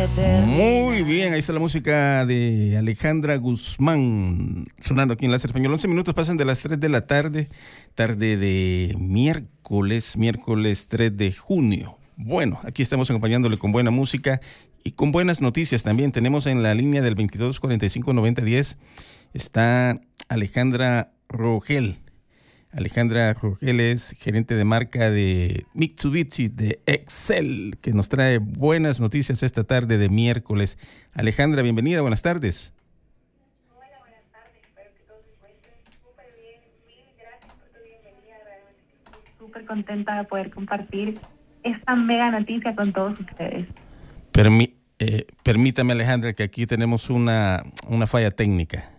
Muy bien, ahí está la música de Alejandra Guzmán sonando aquí en Láser Español. 11 minutos pasan de las 3 de la tarde, tarde de miércoles 3 de junio. Bueno, aquí estamos acompañándole con buena música y con buenas noticias también. Tenemos en la línea del 2245-9010 está Alejandra Rogel. Alejandra Rogel es gerente de marca de Mitsubishi de Excel, que nos trae buenas noticias esta tarde de miércoles. Alejandra, bienvenida, buenas tardes. Hola, buenas tardes, espero que todos se encuentren súper bien. Mil gracias por tu bienvenida, realmente estoy súper contenta de poder compartir esta mega noticia con todos ustedes. Permítame, Alejandra, que aquí tenemos una falla técnica.